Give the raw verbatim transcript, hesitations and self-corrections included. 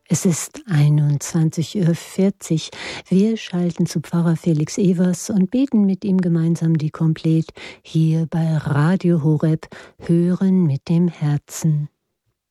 Es ist einundzwanzig Uhr vierzig. Wir schalten zu Pfarrer Felix Evers und beten mit ihm gemeinsam die Komplett hier bei Radio Horeb, Hören mit dem Herzen.